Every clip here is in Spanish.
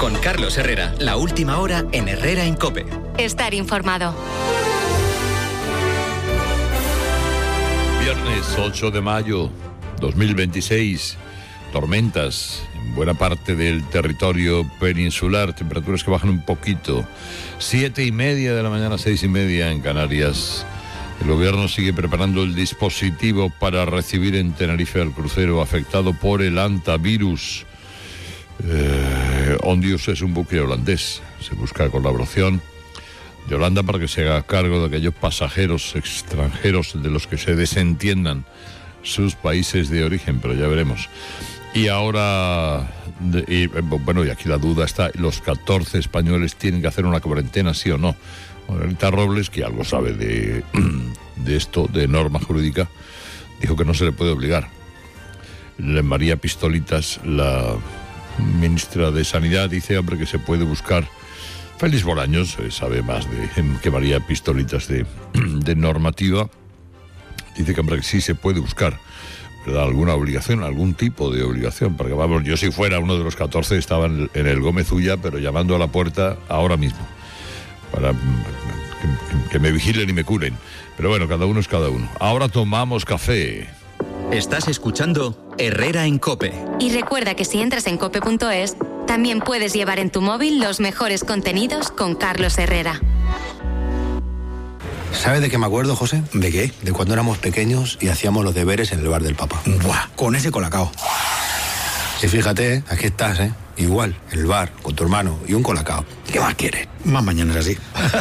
Con Carlos Herrera, la última hora en Herrera en COPE. Estar informado. Viernes 8 de mayo 2026. Tormentas en buena parte del territorio peninsular. Temperaturas que bajan un poquito. 7:30 de la mañana, 6:30 en Canarias. El gobierno sigue preparando el dispositivo para recibir en Tenerife al crucero afectado por el hantavirus. Ondius es un buque holandés. Se busca colaboración de Holanda para que se haga cargo de aquellos pasajeros extranjeros de los que se desentiendan sus países de origen, pero ya veremos. Y ahora, y aquí la duda está, ¿los 14 españoles tienen que hacer una cuarentena, sí o no? Margarita Robles, que algo sabe de esto, de norma jurídica, dijo que no se le puede obligar. María Pistolitas, la ministra de Sanidad, dice, hombre, que se puede buscar. Félix Bolaños sabe más que María Pistolitas de normativa. Dice que, hombre, que sí se puede buscar, ¿verdad?, alguna obligación, algún tipo de obligación. Porque, vamos, yo si fuera uno de los 14 estaba en el Gómez Ulla, pero llamando a la puerta ahora mismo, para que me vigilen y me curen. Pero bueno, cada uno es cada uno. Ahora tomamos café. Estás escuchando Herrera en COPE. Y recuerda que si entras en cope.es, también puedes llevar en tu móvil los mejores contenidos con Carlos Herrera. ¿Sabes de qué me acuerdo, José? ¿De qué? De cuando éramos pequeños y hacíamos los deberes en el bar del Papa. ¡Buah! Con ese colacao. Sí, fíjate, aquí estás, ¿eh? Igual, el bar, con tu hermano y un colacao. ¿Qué más quieres? Más mañanas así.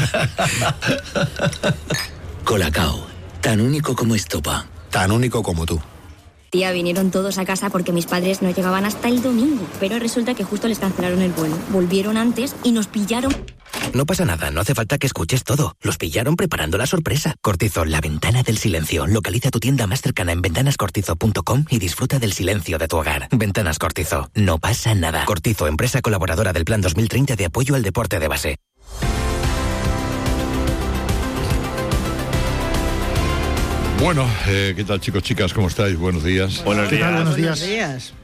Colacao, tan único como estopa. Tan único como tú. Tía, vinieron todos a casa porque mis padres no llegaban hasta el domingo, pero resulta que justo les cancelaron el vuelo. Volvieron antes y nos pillaron. No pasa nada, no hace falta que escuches todo. Los pillaron preparando la sorpresa. Cortizo, la ventana del silencio. Localiza tu tienda más cercana en ventanascortizo.com y disfruta del silencio de tu hogar. Ventanas Cortizo, no pasa nada. Cortizo, empresa colaboradora del Plan 2030 de apoyo al deporte de base. Bueno, ¿qué tal, chicos, chicas? ¿Cómo estáis? Buenos días. Buenos días. Buenos días.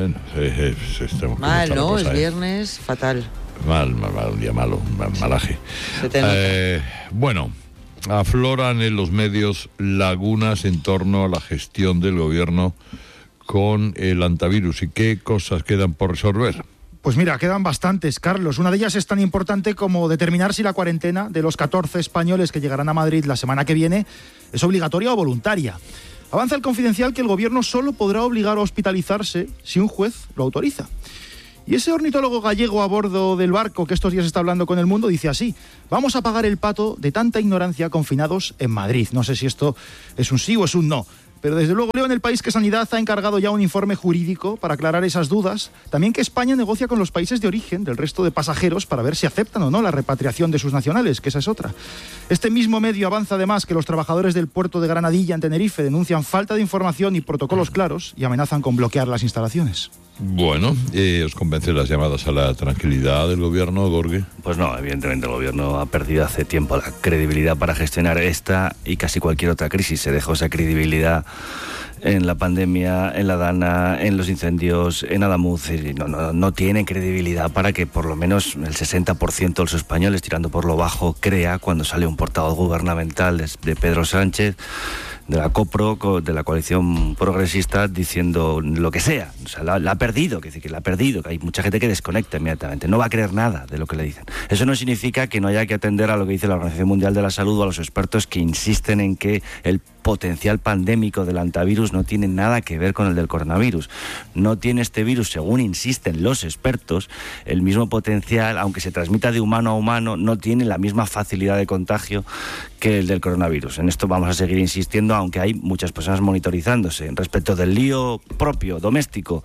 Mal, ¿no? Es viernes, fatal. Mal, un día malo, malaje. Se te nota. Bueno, afloran en los medios lagunas en torno a la gestión del gobierno con el hantavirus. ¿Y qué cosas quedan por resolver? Pues mira, quedan bastantes, Carlos. Una de ellas es tan importante como determinar si la cuarentena de los 14 españoles que llegarán a Madrid la semana que viene es obligatoria o voluntaria. Avanza el Confidencial que el gobierno solo podrá obligar a hospitalizarse si un juez lo autoriza. Y ese ornitólogo gallego a bordo del barco que estos días está hablando con El Mundo dice así: vamos a pagar el pato de tanta ignorancia confinados en Madrid. No sé si esto es un sí o es un no, pero desde luego leo en El País que Sanidad ha encargado ya un informe jurídico para aclarar esas dudas. También que España negocia con los países de origen del resto de pasajeros para ver si aceptan o no la repatriación de sus nacionales, que esa es otra. Este mismo medio avanza además que los trabajadores del puerto de Granadilla en Tenerife denuncian falta de información y protocolos claros y amenazan con bloquear las instalaciones. Bueno, ¿os convencen las llamadas a la tranquilidad del gobierno, Gorge? Pues no, evidentemente el gobierno ha perdido hace tiempo la credibilidad para gestionar esta y casi cualquier otra crisis. Se dejó esa credibilidad en la pandemia, en la Dana, en los incendios, en Adamuz. No tiene credibilidad para que por lo menos el 60% de los españoles, tirando por lo bajo, crea cuando sale un portavoz gubernamental de Pedro Sánchez, de la COPRO, de la coalición progresista, diciendo lo que sea. O sea, la ha perdido, que la ha perdido, que hay mucha gente que desconecta inmediatamente, no va a creer nada de lo que le dicen. Eso no significa que no haya que atender a lo que dice la Organización Mundial de la Salud o a los expertos que insisten en que el potencial pandémico del hantavirus no tiene nada que ver con el del coronavirus. No tiene este virus, según insisten los expertos, el mismo potencial, aunque se transmita de humano a humano, no tiene la misma facilidad de contagio que el del coronavirus. En esto vamos a seguir insistiendo, aunque hay muchas personas monitorizándose. Respecto del lío propio, doméstico,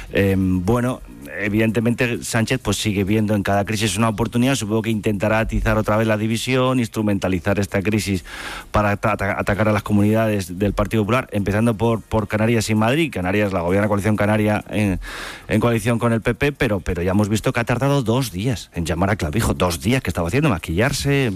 bueno, evidentemente Sánchez pues sigue viendo en cada crisis una oportunidad. Supongo que intentará atizar otra vez la división, instrumentalizar esta crisis para atacar a las comunidades del Partido Popular, empezando por Canarias y Madrid. Canarias la gobierna Coalición Canaria en coalición con el PP, pero ya hemos visto que ha tardado 2 días en llamar a Clavijo. 2 días que estaba haciendo, maquillarse.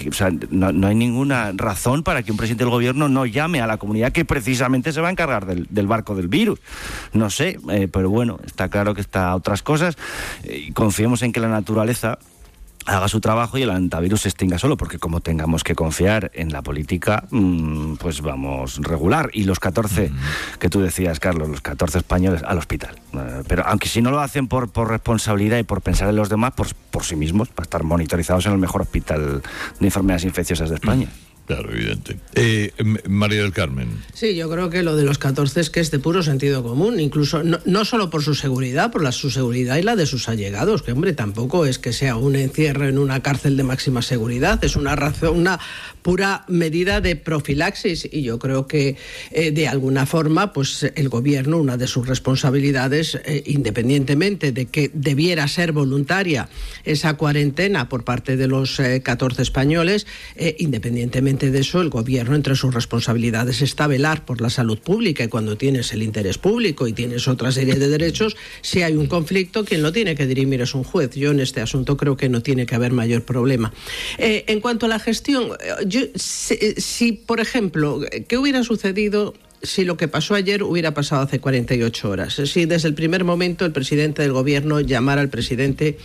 No hay ninguna razón para que un presidente del gobierno no llame a la comunidad que precisamente se va a encargar del barco del virus. No sé, pero bueno, está claro que está a otras cosas, y confiemos en que la naturaleza haga su trabajo y el antivirus se extinga solo, porque como tengamos que confiar en la política, pues vamos regular. Y los 14 que tú decías, Carlos, los 14 españoles al hospital. Pero aunque si no lo hacen por responsabilidad y por pensar en los demás, por sí mismos, para estar monitorizados en el mejor hospital de enfermedades infecciosas de España. Claro, evidente. María del Carmen. Sí, yo creo que lo de los 14 es que es de puro sentido común, incluso no solo por su seguridad, por su seguridad y la de sus allegados, que hombre, tampoco es que sea un encierro en una cárcel de máxima seguridad, es una pura medida de profilaxis, y yo creo que de alguna forma pues el gobierno, una de sus responsabilidades, independientemente de que debiera ser voluntaria esa cuarentena por parte de los 14 españoles, independientemente de eso, el gobierno, entre sus responsabilidades está velar por la salud pública, y cuando tienes el interés público y tienes otra serie de derechos, si hay un conflicto, quien lo tiene que dirimir es un juez. Yo en este asunto creo que no tiene que haber mayor problema. En cuanto a la gestión, si por ejemplo, ¿qué hubiera sucedido si lo que pasó ayer hubiera pasado hace 48 horas? Si desde el primer momento el presidente del gobierno llamara al presidente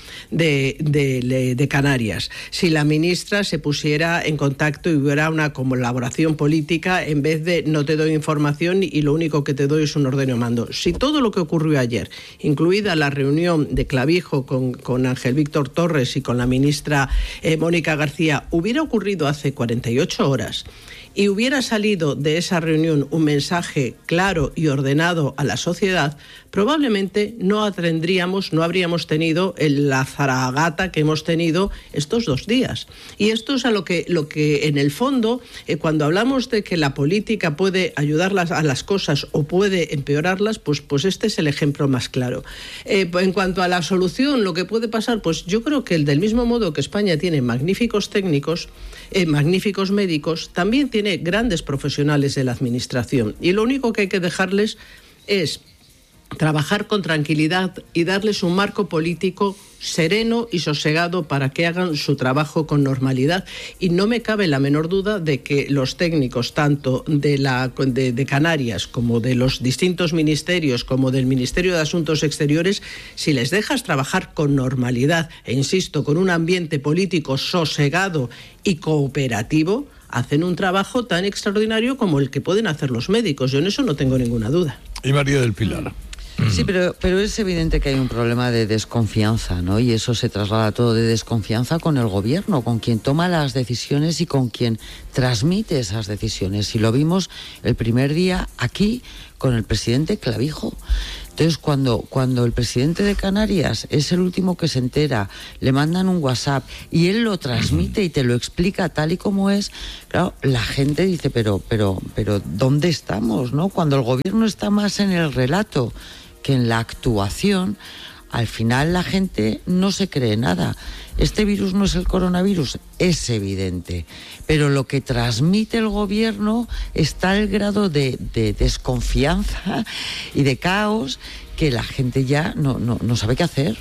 de Canarias, si la ministra se pusiera en contacto y hubiera una colaboración política en vez de no te doy información y lo único que te doy es un ordeno mando. Si todo lo que ocurrió ayer, incluida la reunión de Clavijo con Ángel Víctor Torres y con la ministra Mónica García, hubiera ocurrido hace 48 horas, y hubiera salido de esa reunión un mensaje claro y ordenado a la sociedad, probablemente no habríamos tenido la zaragata que hemos tenido estos 2 días. Y esto es a lo que en el fondo, cuando hablamos de que la política puede ayudarlas a las cosas o puede empeorarlas, pues este es el ejemplo más claro. En cuanto a la solución, lo que puede pasar, pues yo creo que del mismo modo que España tiene magníficos técnicos, magníficos médicos, también tiene grandes profesionales de la administración, y lo único que hay que dejarles es trabajar con tranquilidad y darles un marco político sereno y sosegado para que hagan su trabajo con normalidad. Y no me cabe la menor duda de que los técnicos, tanto de Canarias como de los distintos ministerios, como del Ministerio de Asuntos Exteriores, si les dejas trabajar con normalidad e, insisto, con un ambiente político sosegado y cooperativo, hacen un trabajo tan extraordinario como el que pueden hacer los médicos. Yo en eso no tengo ninguna duda. Y María del Pilar. Sí, pero es evidente que hay un problema de desconfianza, ¿no? Y eso se traslada todo de desconfianza con el gobierno, con quien toma las decisiones y con quien transmite esas decisiones. Y lo vimos el primer día aquí con el presidente Clavijo. Entonces, cuando el presidente de Canarias es el último que se entera, le mandan un WhatsApp y él lo transmite y te lo explica tal y como es, claro, la gente dice, pero ¿dónde estamos, no? Cuando el gobierno está más en el relato que en la actuación, al final la gente no se cree nada. Este virus no es el coronavirus, es evidente, pero lo que transmite el gobierno está al grado de desconfianza y de caos que la gente ya no sabe qué hacer.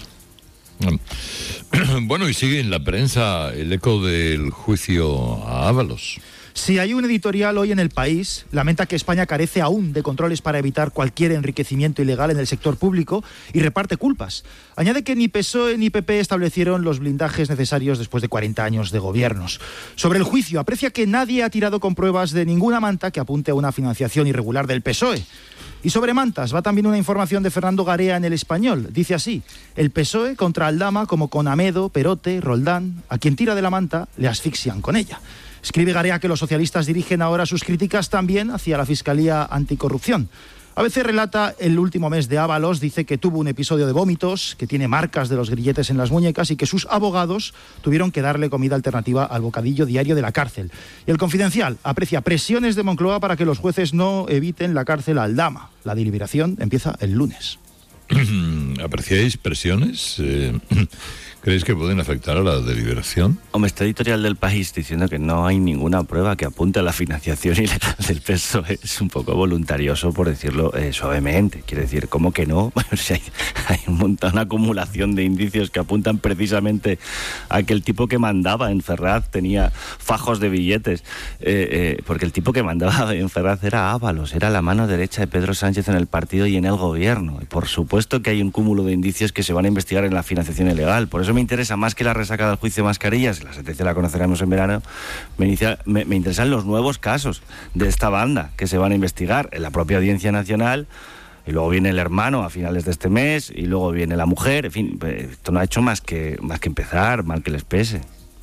Bueno, y sigue en la prensa el eco del juicio a Ábalos. Sí, hay un editorial hoy en El País, lamenta que España carece aún de controles para evitar cualquier enriquecimiento ilegal en el sector público y reparte culpas. Añade que ni PSOE ni PP establecieron los blindajes necesarios después de 40 años de gobiernos. Sobre el juicio, aprecia que nadie ha tirado con pruebas de ninguna manta que apunte a una financiación irregular del PSOE. Y sobre mantas, va también una información de Fernando Garea en El Español. Dice así: el PSOE contra Aldama, como con Amedo, Perote, Roldán, a quien tira de la manta le asfixian con ella. Escribe Garea que los socialistas dirigen ahora sus críticas también hacia la Fiscalía Anticorrupción. A veces relata el último mes de Ábalos, dice que tuvo un episodio de vómitos, que tiene marcas de los grilletes en las muñecas y que sus abogados tuvieron que darle comida alternativa al bocadillo diario de la cárcel. Y El Confidencial aprecia presiones de Moncloa para que los jueces no eviten la cárcel a Aldama. La deliberación empieza el lunes. ¿Apreciáis presiones? ¿Creéis que pueden afectar a la deliberación? Hombre, este editorial del País diciendo que no hay ninguna prueba que apunte a la financiación ilegal del PSOE es un poco voluntarioso, por decirlo suavemente. Quiere decir, ¿cómo que no? Bueno, si hay una acumulación de indicios que apuntan precisamente a que el tipo que mandaba en Ferraz tenía fajos de billetes, porque el tipo que mandaba en Ferraz era Ábalos, era la mano derecha de Pedro Sánchez en el partido y en el gobierno. Y por supuesto que hay un cúmulo cúmulo de indicios que se van a investigar en la financiación ilegal. Por eso me interesa más que la resaca del juicio de Mascarillas, la sentencia la conoceremos en verano, me interesan los nuevos casos de esta banda que se van a investigar en la propia Audiencia Nacional. Y luego viene el hermano a finales de este mes, y luego viene la mujer. En fin, esto no ha hecho más que empezar, mal que les pese.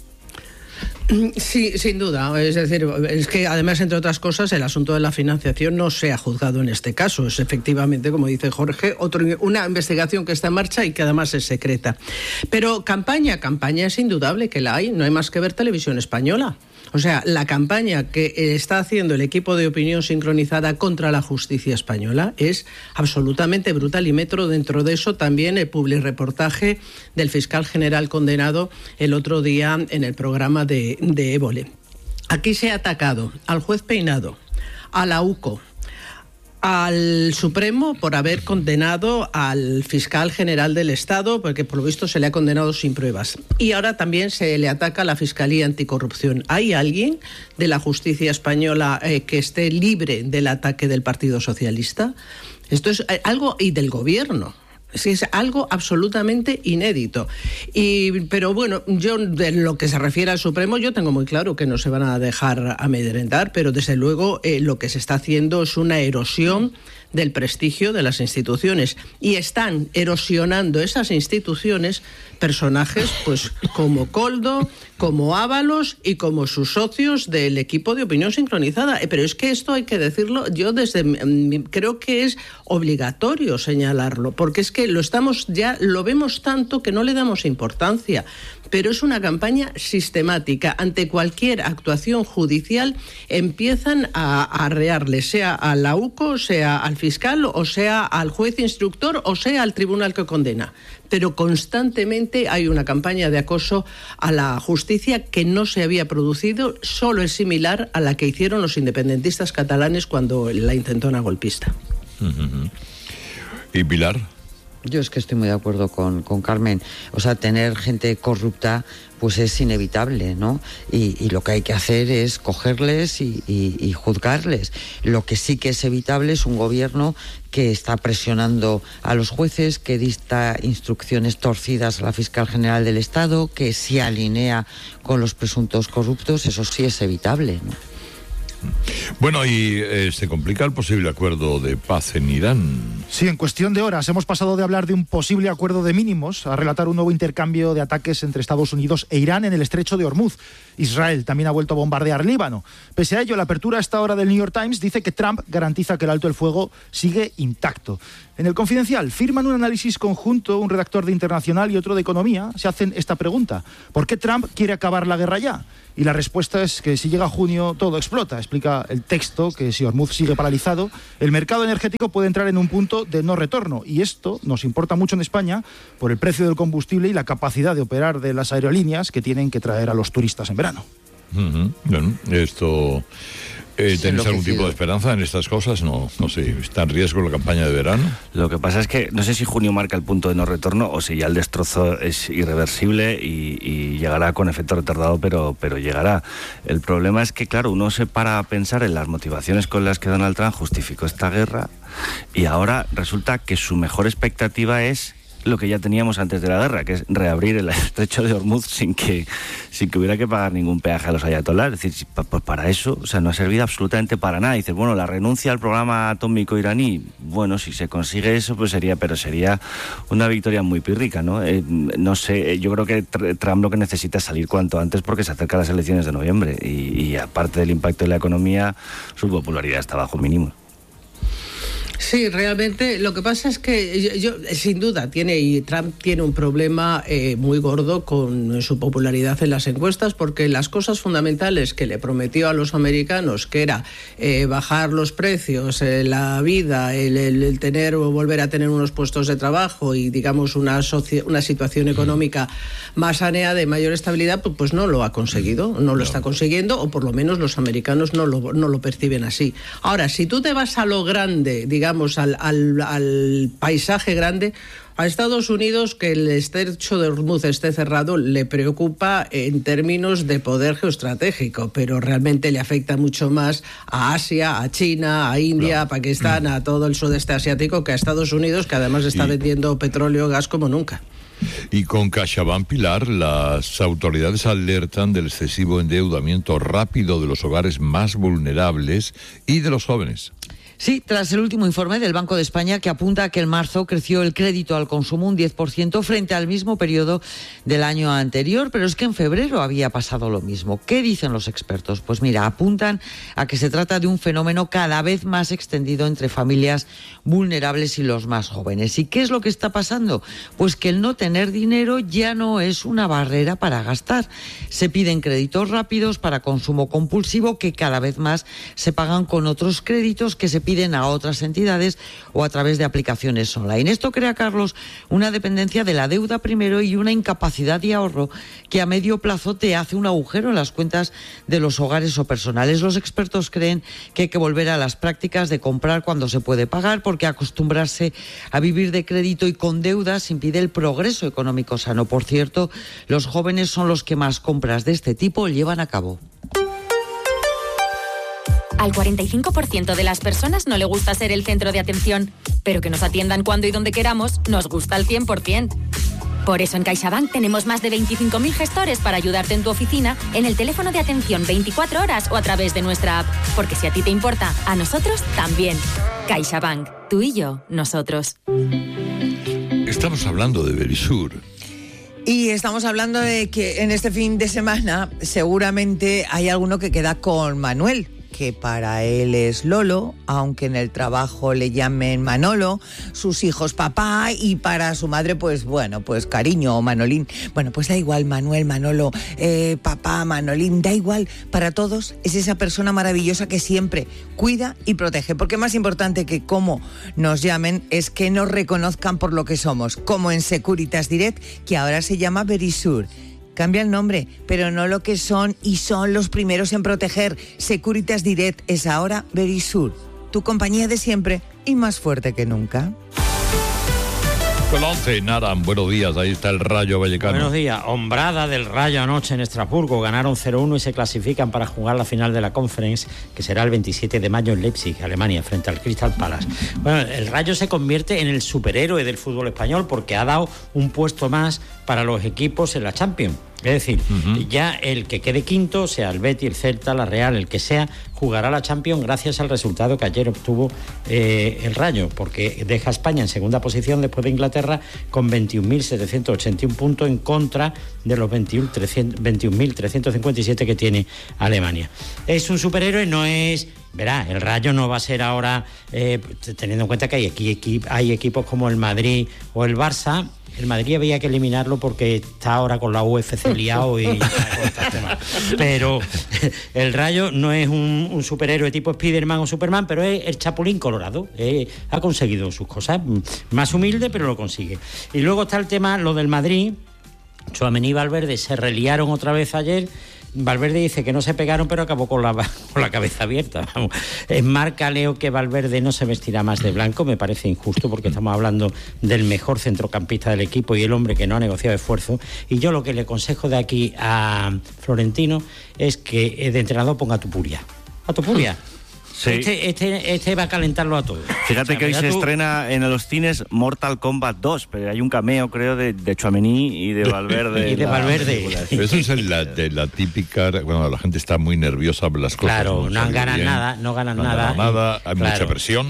Sí, sin duda. Es decir, es que además, entre otras cosas, el asunto de la financiación no se ha juzgado en este caso. Es efectivamente, como dice Jorge, una investigación que está en marcha y que además es secreta. Pero campaña es indudable que la hay. No hay más que ver Televisión Española. O sea, la campaña que está haciendo el equipo de opinión sincronizada contra la justicia española es absolutamente brutal, y meto dentro de eso también el publireportaje del fiscal general condenado el otro día en el programa de Évole. Aquí se ha atacado al juez Peinado, a la UCO, al Supremo por haber condenado al fiscal general del Estado, porque por lo visto se le ha condenado sin pruebas. Y ahora también se le ataca a la Fiscalía Anticorrupción. ¿Hay alguien de la justicia española que esté libre del ataque del Partido Socialista? Esto es algo, y del Gobierno. Es algo absolutamente inédito. Pero bueno, yo, de lo que se refiere al Supremo, yo tengo muy claro que no se van a dejar amedrentar, pero desde luego lo que se está haciendo es una erosión del prestigio de las instituciones, y están erosionando esas instituciones personajes pues como Koldo, como Ábalos y como sus socios del equipo de opinión sincronizada. Pero es que esto hay que decirlo, yo creo que es obligatorio señalarlo, porque es que lo vemos tanto que no le damos importancia. Pero es una campaña sistemática. Ante cualquier actuación judicial empiezan a arrearle, sea a la UCO, sea al fiscal, o sea al juez instructor, o sea al tribunal que condena. Pero constantemente hay una campaña de acoso a la justicia que no se había producido, solo es similar a la que hicieron los independentistas catalanes cuando la intentona golpista. ¿Y Pilar? Yo es que estoy muy de acuerdo con Carmen. O sea, tener gente corrupta pues es inevitable, ¿no? Y lo que hay que hacer es cogerles y juzgarles. Lo que sí que es evitable es un gobierno que está presionando a los jueces, que dicta instrucciones torcidas a la fiscal general del Estado, que se alinea con los presuntos corruptos. Eso sí es evitable, ¿no? Bueno, y se complica el posible acuerdo de paz en Irán. Sí, en cuestión de horas hemos pasado de hablar de un posible acuerdo de mínimos a relatar un nuevo intercambio de ataques entre Estados Unidos e Irán en el estrecho de Hormuz. Israel también ha vuelto a bombardear Líbano. Pese a ello, la apertura a esta hora del New York Times dice que Trump garantiza que el alto el fuego sigue intacto. En el Confidencial firman un análisis conjunto, un redactor de Internacional y otro de Economía. Se hacen esta pregunta: ¿por qué Trump quiere acabar la guerra ya? Y la respuesta es que si llega junio todo explota. Explica el texto que si Hormuz sigue paralizado, el mercado energético puede entrar en un punto de no retorno. Y esto nos importa mucho en España por el precio del combustible y la capacidad de operar de las aerolíneas que tienen que traer a los turistas en verano. Bueno, esto... ¿Tenéis algún tipo de esperanza en estas cosas? No sé, ¿está en riesgo la campaña de verano? Lo que pasa es que no sé si junio marca el punto de no retorno o si ya el destrozo es irreversible y llegará con efecto retardado, pero llegará. El problema es que, claro, uno se para a pensar en las motivaciones con las que Donald Trump justificó esta guerra, y ahora resulta que su mejor expectativa es lo que ya teníamos antes de la guerra, que es reabrir el estrecho de Hormuz sin que hubiera que pagar ningún peaje a los ayatolás. Es decir, pues para eso, o sea, no ha servido absolutamente para nada. Dices, bueno, la renuncia al programa atómico iraní, bueno, si se consigue eso, pues sería una victoria muy pírrica, ¿no? No sé, yo creo que Trump lo que necesita es salir cuanto antes porque se acercan las elecciones de noviembre y aparte del impacto en la economía, su popularidad está bajo mínimo. Sí, realmente lo que pasa es que yo sin duda Trump tiene un problema muy gordo con su popularidad en las encuestas, porque las cosas fundamentales que le prometió a los americanos, que era bajar los precios, la vida, el volver a tener unos puestos de trabajo y digamos una situación económica más saneada y mayor estabilidad, pues no lo ha conseguido, no lo está consiguiendo, o por lo menos los americanos no lo perciben así. Ahora, si tú te vas a lo grande, digamos, al paisaje grande, A Estados Unidos que el estrecho de Hormuz esté cerrado le preocupa en términos de poder geoestratégico, pero realmente le afecta mucho más a Asia, a China, a India, a Pakistán, a todo el sudeste asiático que a Estados Unidos, que además está vendiendo petróleo y gas como nunca. Y con CaixaBank, Pilar, las autoridades alertan del excesivo endeudamiento rápido de los hogares más vulnerables y de los jóvenes. Sí, tras el último informe del Banco de España que apunta a que en marzo creció el crédito al consumo un 10% frente al mismo periodo del año anterior, pero es que en febrero había pasado lo mismo. ¿Qué dicen los expertos? Pues mira, apuntan a que se trata de un fenómeno cada vez más extendido entre familias vulnerables y los más jóvenes. ¿Y qué es lo que está pasando? Pues que el no tener dinero ya no es una barrera para gastar. Se piden créditos rápidos para consumo compulsivo que cada vez más se pagan con otros créditos que se piden a otras entidades o a través de aplicaciones online. Esto crea, Carlos, una dependencia de la deuda primero y una incapacidad de ahorro que a medio plazo te hace un agujero en las cuentas de los hogares o personales. Los expertos creen que hay que volver a las prácticas de comprar cuando se puede pagar, porque acostumbrarse a vivir de crédito y con deudas impide el progreso económico sano. Por cierto, los jóvenes son los que más compras de este tipo llevan a cabo. Al 45% de las personas no le gusta ser el centro de atención, pero que nos atiendan cuando y donde queramos nos gusta al 100%. Por eso en CaixaBank tenemos más de 25.000 gestores para ayudarte en tu oficina, en el teléfono de atención 24 horas o a través de nuestra app. Porque si a ti te importa, a nosotros también. CaixaBank, tú y yo, nosotros. Estamos hablando de Verisur. Y estamos hablando de que en este fin de semana seguramente hay alguno que queda con Manuel, que para él es Lolo, aunque en el trabajo le llamen Manolo, sus hijos papá, y para su madre, pues bueno, pues cariño o Manolín. Bueno, pues da igual, Manuel, Manolo, papá, Manolín, da igual. Para todos es esa persona maravillosa que siempre cuida y protege, porque más importante que cómo nos llamen es que nos reconozcan por lo que somos, como en Securitas Direct, que ahora se llama Verisur. Cambia el nombre, pero no lo que son, y son los primeros en proteger. Securitas Direct es ahora Verisur, tu compañía de siempre y más fuerte que nunca. Con 11, Naran, buenos días, ahí está el Rayo Vallecano. Buenos días, hombrada del Rayo anoche en Estrasburgo, ganaron 0-1 y se clasifican para jugar la final de la Conference, que será el 27 de mayo en Leipzig, Alemania, frente al Crystal Palace. Bueno, el Rayo se convierte en el superhéroe del fútbol español porque ha dado un puesto más para los equipos en la Champions. Es decir, ya el que quede quinto, sea el Betis, el Celta, la Real, el que sea, jugará la Champions gracias al resultado que ayer obtuvo el Rayo, porque deja a España en segunda posición después de Inglaterra con 21.781 puntos en contra de los 21.357 que tiene Alemania. Es un superhéroe, no es... Verá, el Rayo no va a ser ahora, teniendo en cuenta que hay equipos como el Madrid o el Barça. El Madrid había que eliminarlo porque está ahora con la UFC liado y pero el Rayo no es un superhéroe tipo Spiderman o Superman, pero es el Chapulín Colorado. Ha conseguido sus cosas, más humilde, pero lo consigue. Y luego está el tema, lo del Madrid. Tchouaméni y Valverde se reliaron otra vez ayer. Valverde dice que no se pegaron, pero acabó con la cabeza abierta. Vamos. Marca Leo que Valverde no se vestirá más de blanco. Me parece injusto porque estamos hablando del mejor centrocampista del equipo y el hombre que no ha negociado esfuerzo. Y yo lo que le aconsejo de aquí a Florentino es que de entrenador ponga a Tupuria. A Tupuria. Sí. Este va a calentarlo a todos. Fíjate que hoy se estrena en los cines Mortal Kombat 2, pero hay un cameo, creo, de Tchouaméni y de Valverde. Y de Valverde. Eso es de la típica... Bueno, la gente está muy nerviosa por las cosas. Claro, no ganan nada. Hay mucha presión,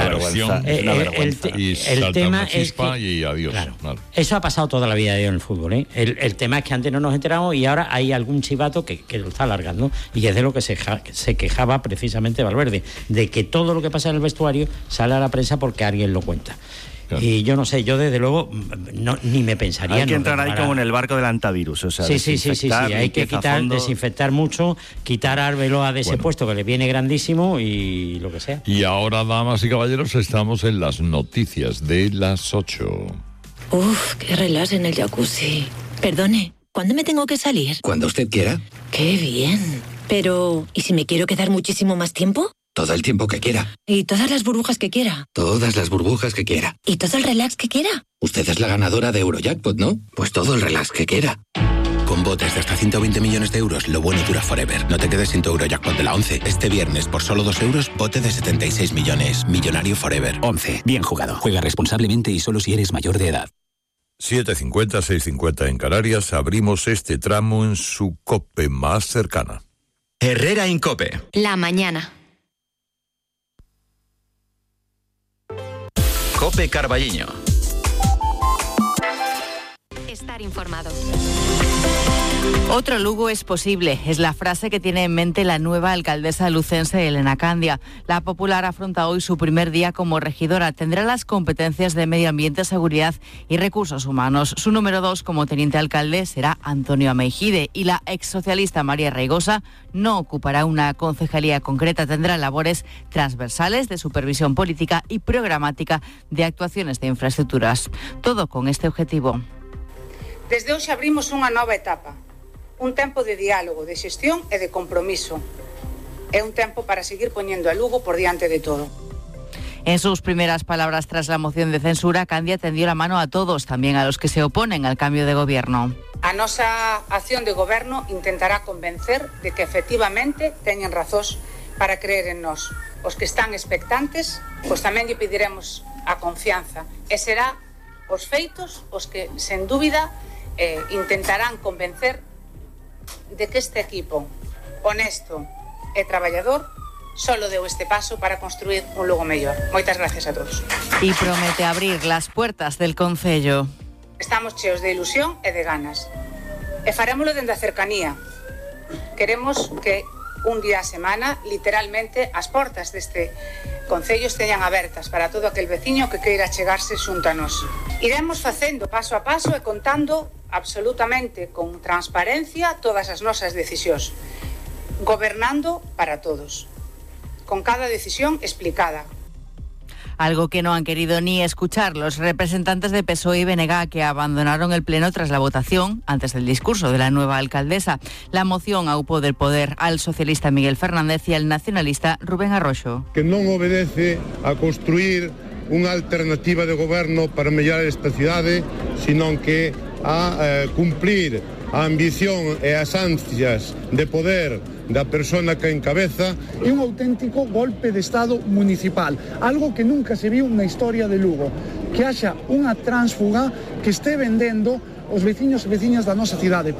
y salta una chispa y adiós. Claro. Eso ha pasado toda la vida en el fútbol, ¿eh? El tema es que antes no nos enteramos y ahora hay algún chivato que lo está alargando, y es de lo que se quejaba precisamente Valverde, de que todo lo que pasa en el vestuario sale a la prensa porque alguien lo cuenta. Claro. Y yo no sé, yo desde luego ni me pensaría. Hay que entrar ahí como en el barco del antivirus, o sea, sí, hay que desinfectar mucho, quitar a Arbeloa de ese puesto que le viene grandísimo y lo que sea. Y ahora, damas y caballeros, estamos en las noticias de las 8. Uf, qué relax en el jacuzzi. Perdone, ¿cuándo me tengo que salir? Cuando usted quiera. Qué bien. Pero, ¿y si me quiero quedar muchísimo más tiempo? Todo el tiempo que quiera. Y todas las burbujas que quiera. Todas las burbujas que quiera. Y todo el relax que quiera. Usted es la ganadora de Eurojackpot, ¿no? Pues todo el relax que quiera. Con botes de hasta 120 millones de euros, lo bueno dura forever. No te quedes sin tu Eurojackpot de la 11. Este viernes, por solo 2 euros, bote de 76 millones. Millonario forever. 11. Bien jugado. Juega responsablemente y solo si eres mayor de edad. 7:50, 6:50 en Canarias. Abrimos este tramo en su COPE más cercana. Herrera en COPE. La mañana. COPE Carballiño. Estar informado. Otro Lugo es posible, es la frase que tiene en mente la nueva alcaldesa lucense Elena Candia. La popular afronta hoy su primer día como regidora. Tendrá las competencias de medio ambiente, seguridad y recursos humanos. Su número 2 como teniente alcalde será Antonio Ameijide y la exsocialista María Reigosa no ocupará una concejalía concreta. Tendrá labores transversales de supervisión política y programática de actuaciones de infraestructuras. Todo con este objetivo. Desde hoxe abrimos unha nova etapa, un tempo de diálogo, de xestión e de compromiso. É un tempo para seguir poñendo a Lugo por diante de todo. En sus primeras palabras tras la moción de censura, Candia tendió la mano a todos, también a los que se oponen al cambio de gobierno. A nosa acción de goberno intentará convencer de que efectivamente teñen razóns para creer en nós. Os que están expectantes, pois tamén lle pediremos a confianza. E será os feitos os que, sen dúbida, intentarán convencer de que este equipo honesto e traballador solo deu este paso para construir un Lugo mellor. Moitas gracias a todos. Y promete abrir las puertas del concello. Estamos cheos de ilusión e de ganas. E farémolo dende a cercanía. Queremos que un día a semana, literalmente, as portas deste concello esteñan abertas para todo aquel veciño que queira chegarse xunto a nós. Iremos facendo paso a paso e contando absolutamente con transparencia todas as nosas decisións, gobernando para todos, con cada decisión explicada. Algo que no han querido ni escuchar los representantes de PSOE y BNG, que abandonaron el pleno tras la votación, antes del discurso de la nueva alcaldesa. La moción aupó del poder al socialista Miguel Fernández y al nacionalista Rubén Arroxo. Que non obedece a construir unha alternativa de goberno para mellorar esta cidade, senón que a cumplir a ambición e as ansias de poder da persona que encabeza. É un auténtico golpe de Estado municipal, algo que nunca se viu na historia de Lugo, que haxa unha tránsfuga que este vendendo os veciños e veciñas da nosa cidade.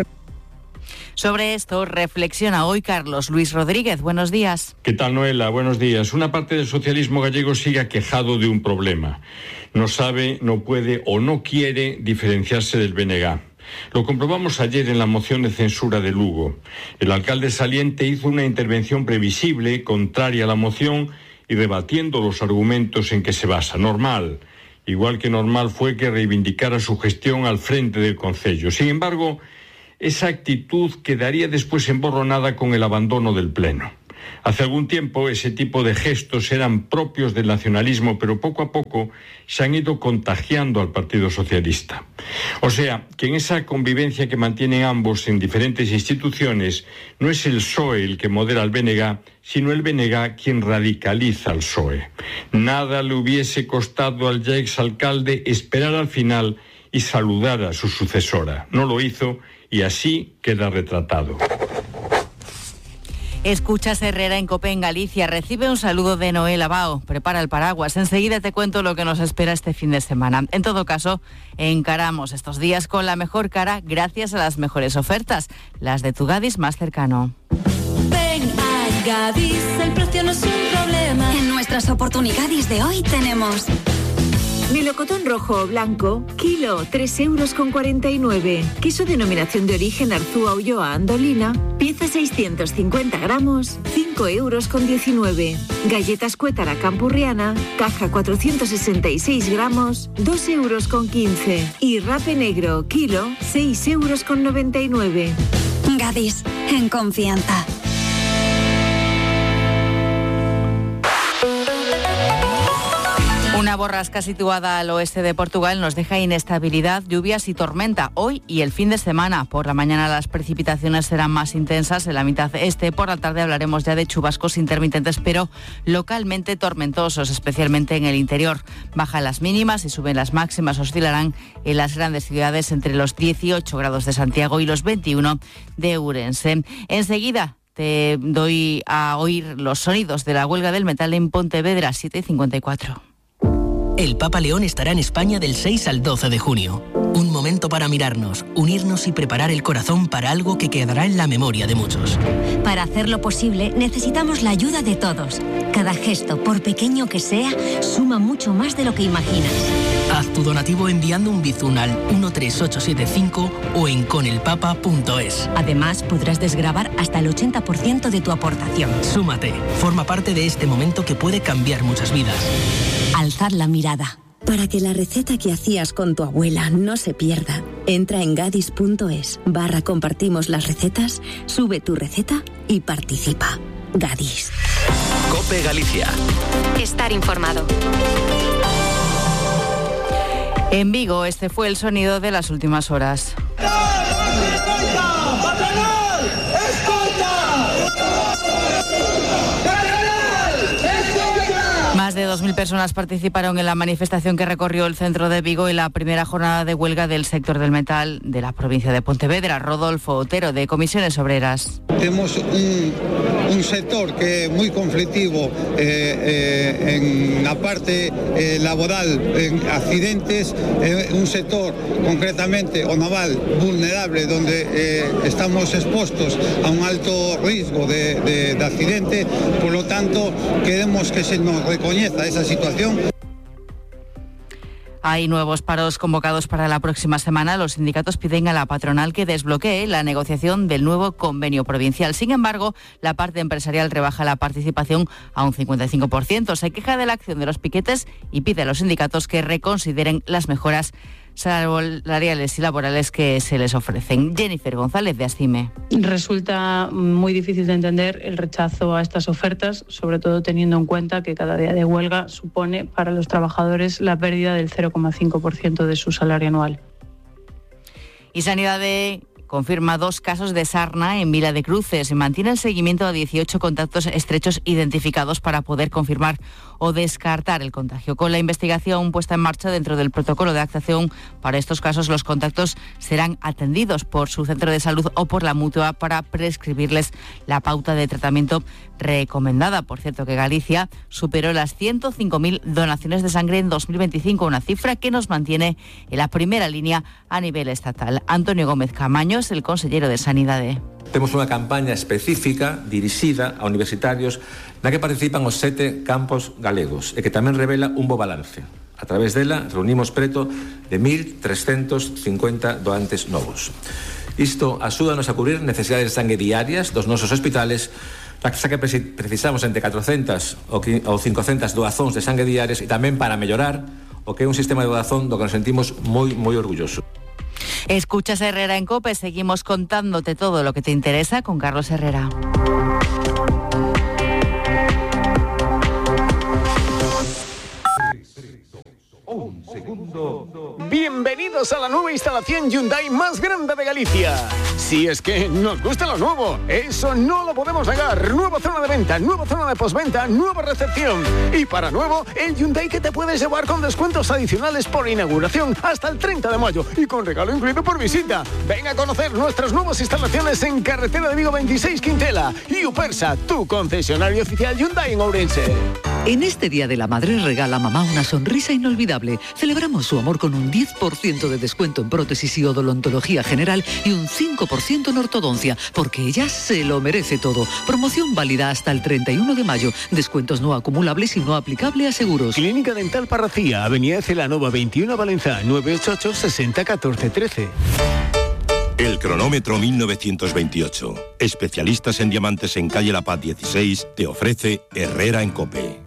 Sobre esto reflexiona hoy Carlos Luis Rodríguez. Buenos días. ¿Qué tal, Noela? Buenos días. Una parte del socialismo gallego sigue aquejado de un problema. No sabe, no puede o no quiere diferenciarse del BNG. Lo comprobamos ayer en la moción de censura de Lugo. El alcalde saliente hizo una intervención previsible, contraria a la moción y rebatiendo los argumentos en que se basa. Normal. Igual que normal fue que reivindicara su gestión al frente del concello. Sin embargo, esa actitud quedaría después emborronada con el abandono del pleno. Hace algún tiempo ese tipo de gestos eran propios del nacionalismo, pero poco a poco se han ido contagiando al Partido Socialista. O sea, que en esa convivencia que mantienen ambos en diferentes instituciones, no es el PSOE el que modera al BNG, sino el BNG quien radicaliza al PSOE. Nada le hubiese costado al ya exalcalde esperar al final y saludar a su sucesora. No lo hizo y así queda retratado. Escuchas Herrera en COPE en Galicia. Recibe un saludo de Noel Abao. Prepara el paraguas. Enseguida te cuento lo que nos espera este fin de semana. En todo caso, encaramos estos días con la mejor cara gracias a las mejores ofertas, las de tu Gadis más cercano. Ven a Gadis, el precio no es un problema. En nuestras oportunidades de hoy tenemos melocotón rojo o blanco, kilo, 3,49 €. Queso denominación de origen Arzúa Ulloa Andolina, pieza 650 gramos, 5,19 €. Galletas Cuétara Campurriana, caja 466 gramos, 2,15 €. Y rape negro, kilo, 6,99 €. Gadis, en confianza. Una Una borrasca situada al oeste de Portugal nos deja inestabilidad, lluvias y tormenta hoy y el fin de semana. Por la mañana las precipitaciones serán más intensas en la mitad este. Por la tarde hablaremos ya de chubascos intermitentes, pero localmente tormentosos, especialmente en el interior. Bajan las mínimas y suben las máximas. Oscilarán en las grandes ciudades entre los 18 grados de Santiago y los 21 de Ourense. Enseguida te doy a oír los sonidos de la huelga del metal en Pontevedra, 7:54. El Papa León estará en España del 6 al 12 de junio. Un momento para mirarnos, unirnos y preparar el corazón para algo que quedará en la memoria de muchos. Para hacerlo posible, necesitamos la ayuda de todos. Cada gesto, por pequeño que sea, suma mucho más de lo que imaginas. Haz tu donativo enviando un bizum al 13875 o en conelpapa.es. Además, podrás desgravar hasta el 80% de tu aportación. Súmate, forma parte de este momento que puede cambiar muchas vidas. Alzar la mirada. Para que la receta que hacías con tu abuela no se pierda, entra en gadis.es/compartimos las recetas, sube tu receta y participa. Gadis. COPE Galicia. Estar informado. En Vigo, este fue el sonido de las últimas horas. Más de 2.000 personas participaron en la manifestación que recorrió el centro de Vigo en la primera jornada de huelga del sector del metal de la provincia de Pontevedra. Rodolfo Otero, de Comisiones Obreras. Tenemos un sector que es muy conflictivo en la parte laboral, en accidentes, un sector concretamente o naval vulnerable donde estamos expuestos a un alto riesgo de accidente. Por lo tanto, queremos que se nos reconozca esa situación. Hay nuevos paros convocados para la próxima semana. Los sindicatos piden a la patronal que desbloquee la negociación del nuevo convenio provincial. Sin embargo, la parte empresarial rebaja la participación a un 55%. Se queja de la acción de los piquetes y pide a los sindicatos que reconsideren las mejoras salariales y laborales que se les ofrecen. Jennifer González, de ASCIME. Resulta muy difícil de entender el rechazo a estas ofertas, sobre todo teniendo en cuenta que cada día de huelga supone para los trabajadores la pérdida del 0,5% de su salario anual. Y Sanidade confirma 2 casos de sarna en Vila de Cruces. Mantiene el seguimiento a 18 contactos estrechos identificados para poder confirmar o descartar el contagio. Con la investigación puesta en marcha dentro del protocolo de actuación para estos casos, los contactos serán atendidos por su centro de salud o por la mutua para prescribirles la pauta de tratamiento recomendada. Por cierto, que Galicia superó las 105.000 donaciones de sangre en 2025, una cifra que nos mantiene en la primera línea a nivel estatal. Antonio Gómez Camaño es el consellero de Sanidade. Temos unha campaña específica dirixida a universitarios na que participan os 7 campos galegos e que tamén revela un bo balance. A través dela reunimos preto de 1.350 doantes novos. Isto axúdanos a cubrir necesidades de sangue diarias dos nosos hospitales, xa que precisamos entre 400 ou 500 doazóns de sangue diarias e tamén para mellorar o que é un sistema de doazón do que nos sentimos moi orgullosos. Escuchas Herrera en COPE, seguimos contándote todo lo que te interesa con Carlos Herrera. Bienvenidos a la nueva instalación Hyundai más grande de Galicia. Si es que nos gusta lo nuevo, eso no lo podemos negar. Nueva zona de venta, nueva zona de postventa, nueva recepción. Y para nuevo, el Hyundai que te puedes llevar con descuentos adicionales por inauguración hasta el 30 de mayo y con regalo incluido por visita. Ven a conocer nuestras nuevas instalaciones en Carretera de Vigo 26 Quintela y Upersa, tu concesionario oficial Hyundai en Ourense. En este Día de la Madre regala a mamá una sonrisa inolvidable. Celebramos su amor con un 10% de descuento en prótesis y odontología general y un 5% en ortodoncia, porque ella se lo merece todo. Promoción válida hasta el 31 de mayo. Descuentos no acumulables y no aplicable a seguros. Clínica Dental Parracía, Avenida Celanova 21 Valencia, 988 60 14 13. El cronómetro 1928. Especialistas en diamantes en calle La Paz 16 te ofrece Herrera en COPE.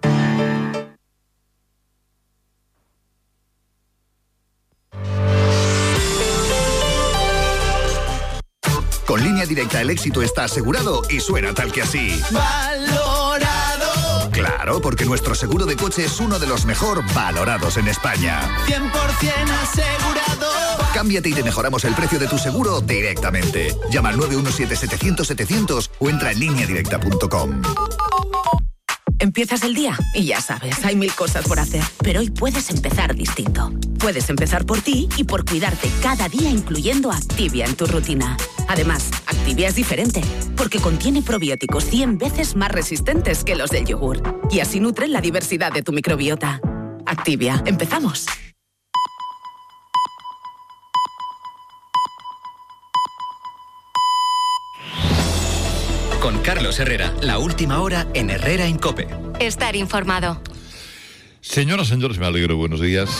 Con Línea Directa el éxito está asegurado y suena tal que así. Valorado. Claro, porque nuestro seguro de coche es uno de los mejor valorados en España. 100% asegurado. Cámbiate y te mejoramos el precio de tu seguro directamente. Llama al 917-700-700 o entra en lineadirecta.com. Empiezas el día y ya sabes, hay 1000 cosas por hacer. Pero hoy puedes empezar distinto. Puedes empezar por ti y por cuidarte cada día, incluyendo Activia en tu rutina. Además, Activia es diferente, porque contiene probióticos 100 veces más resistentes que los del yogur. Y así nutren la diversidad de tu microbiota. Activia, empezamos. Con Carlos Herrera, la última hora en Herrera en COPE. Estar informado. Señoras, señores, me alegro. Buenos días.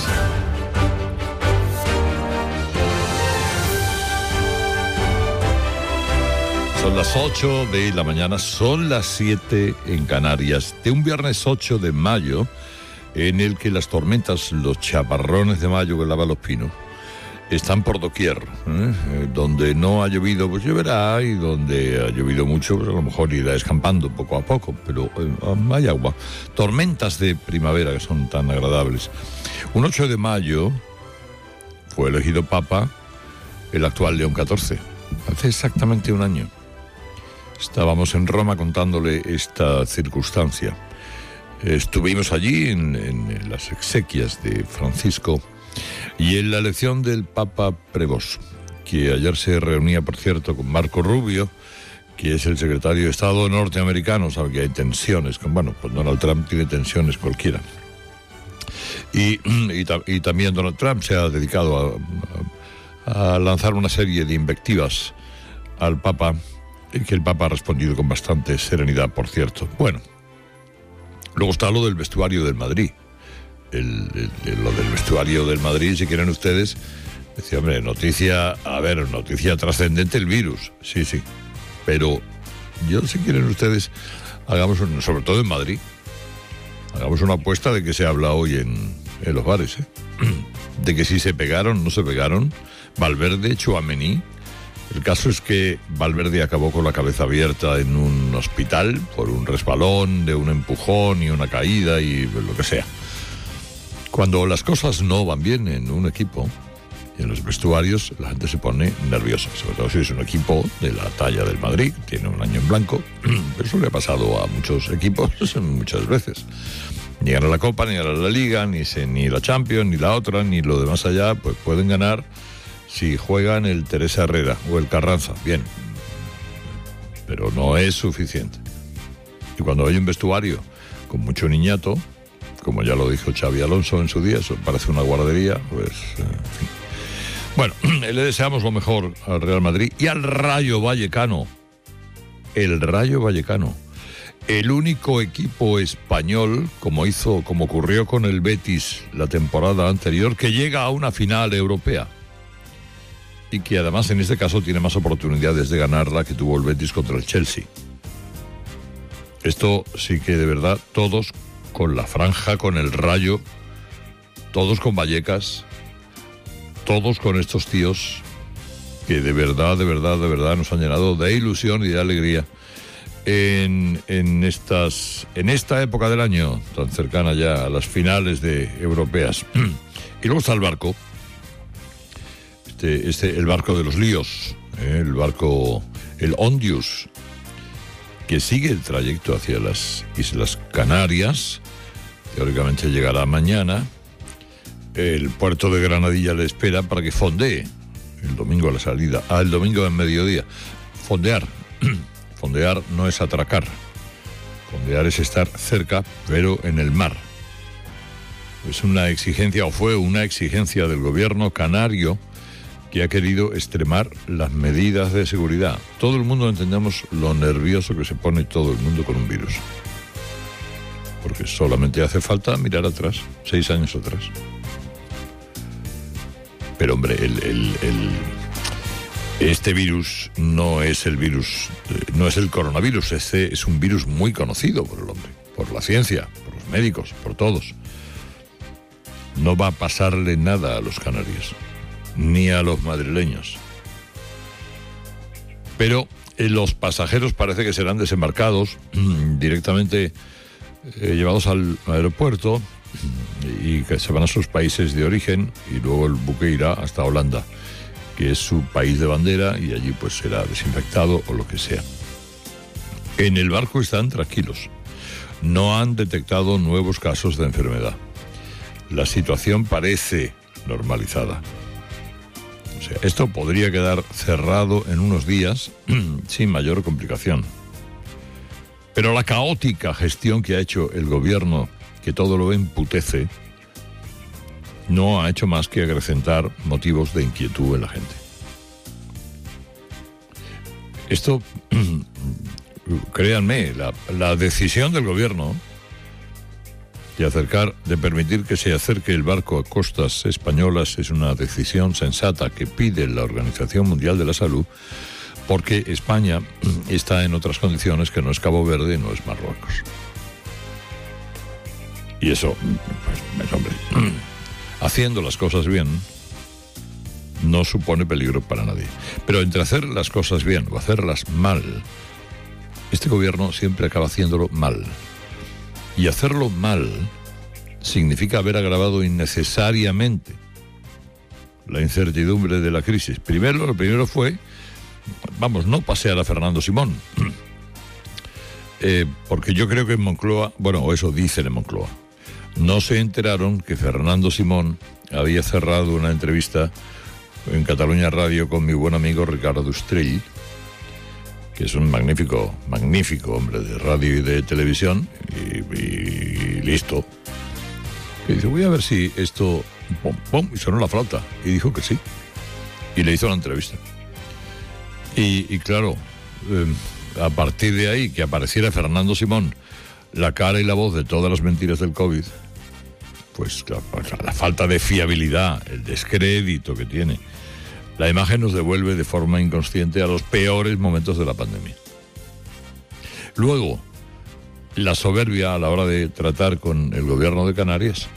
Son las 8 de la mañana, son las 7 en Canarias, de un viernes 8 de mayo, en el que las tormentas, los chaparrones de mayo que lavan los pinos, están por doquier. Donde no ha llovido, pues lloverá, y donde ha llovido mucho, pues a lo mejor irá escampando poco a poco, pero hay agua. Tormentas de primavera que son tan agradables. Un 8 de mayo fue elegido Papa el actual León XIV, hace exactamente un año. Estábamos en Roma contándole esta circunstancia. Estuvimos allí en las exequias de Francisco y en la elección del Papa Prevost, que ayer se reunía, por cierto, con Marco Rubio, que es el secretario de Estado norteamericano. Sabe que hay tensiones, pues Donald Trump tiene tensiones cualquiera. Y también Donald Trump se ha dedicado a lanzar una serie de invectivas al Papa, que el Papa ha respondido con bastante serenidad, por cierto. Bueno, luego está lo del vestuario del Madrid. Lo del vestuario del Madrid, si quieren ustedes, decía, hombre, noticia trascendente, el virus. Sí, pero yo, si quieren ustedes, hagamos, sobre todo en Madrid, hagamos una apuesta de que se habla hoy en los bares, de que si se pegaron, no se pegaron, Valverde, Tchouaméni. El caso es que Valverde acabó con la cabeza abierta en un hospital por un resbalón, de un empujón y una caída y lo que sea. Cuando las cosas no van bien en un equipo, y en los vestuarios, la gente se pone nerviosa, sobre todo si es un equipo de la talla del Madrid, tiene un año en blanco. Eso le ha pasado a muchos equipos muchas veces. Ni ganan la Copa, ni ganan la Liga, ni la Champions, ni la otra, ni lo demás allá, pues pueden ganar si juegan el Teresa Herrera o el Carranza, bien, pero no es suficiente. Y cuando hay un vestuario con mucho niñato, como ya lo dijo Xabi Alonso en su día, eso parece una guardería, pues, en fin. Bueno, le deseamos lo mejor al Real Madrid y al Rayo Vallecano. El Rayo Vallecano, el único equipo español, como ocurrió con el Betis la temporada anterior, que llega a una final europea. Y que además en este caso tiene más oportunidades de ganarla que tuvo el Betis contra el Chelsea. Esto sí que de verdad, todos con la franja, con el Rayo, todos con Vallecas, todos con estos tíos que de verdad nos han llenado de ilusión y de alegría en esta época del año tan cercana ya a las finales de europeas. Y luego está el barco. El barco de los líos, el Ondius, que sigue el trayecto hacia las Islas Canarias. Teóricamente llegará mañana. El puerto de Granadilla le espera para que fondee el domingo a la salida, el domingo en mediodía. Fondear no es atracar, fondear es estar cerca, pero en el mar. Es una exigencia, o fue una exigencia del gobierno canario, que ha querido extremar las medidas de seguridad. Todo el mundo entendemos lo nervioso que se pone todo el mundo con un virus. Porque solamente hace falta mirar atrás, 6 años atrás. Pero hombre, este virus no es el virus, no es el coronavirus. Este es un virus muy conocido por el hombre, por la ciencia, por los médicos, por todos. No va a pasarle nada a los canarios, ni a los madrileños. Pero los pasajeros parece que serán desembarcados directamente llevados al aeropuerto y que se van a sus países de origen, y luego el buque irá hasta Holanda, que es su país de bandera, y allí pues será desinfectado o lo que sea. En el barco están tranquilos. No han detectado nuevos casos de enfermedad. La situación parece normalizada. O sea, esto podría quedar cerrado en unos días sin mayor complicación. Pero la caótica gestión que ha hecho el gobierno, que todo lo emputece, no ha hecho más que acrecentar motivos de inquietud en la gente. Esto, créanme, la decisión del gobierno de permitir que se acerque el barco a costas españolas es una decisión sensata que pide la Organización Mundial de la Salud, porque España está en otras condiciones que no es Cabo Verde, no es Marruecos. Y eso, pues, hombre, haciendo las cosas bien, no supone peligro para nadie. Pero entre hacer las cosas bien o hacerlas mal, este gobierno siempre acaba haciéndolo mal. Y hacerlo mal significa haber agravado innecesariamente la incertidumbre de la crisis. Lo primero fue, no pasear a Fernando Simón. Porque yo creo que en Moncloa, o eso dicen en Moncloa, no se enteraron que Fernando Simón había cerrado una entrevista en Cataluña Radio con mi buen amigo Ricardo Ustrell, que es un magnífico hombre de radio y de televisión, y listo. Y dice, voy a ver si esto... y sonó la flauta, y dijo que sí. Y le hizo la entrevista. Y claro, a partir de ahí, que apareciera Fernando Simón, la cara y la voz de todas las mentiras del COVID, pues la falta de fiabilidad, el descrédito que tiene, la imagen nos devuelve de forma inconsciente a los peores momentos de la pandemia. Luego, la soberbia a la hora de tratar con el gobierno de Canarias.